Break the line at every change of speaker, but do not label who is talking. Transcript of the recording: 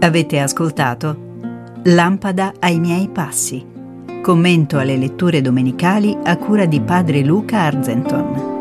Avete ascoltato Lampada ai miei passi, commento alle letture domenicali a cura di padre Luca Argenton.